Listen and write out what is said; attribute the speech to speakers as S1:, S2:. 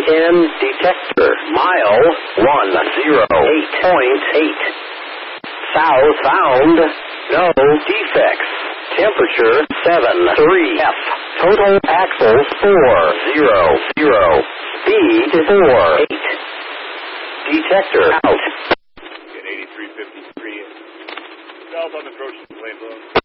S1: EN detector. Mile 108.8. South found. No defects. Temperature 73F. Total axles 400. Speed 48. Detector out.
S2: In 8353. South on approach to Plainville.